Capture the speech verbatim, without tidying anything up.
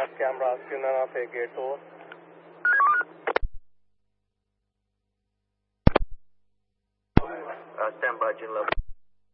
Dash camera, Skinner of a gate over. Uh, stand by, June level.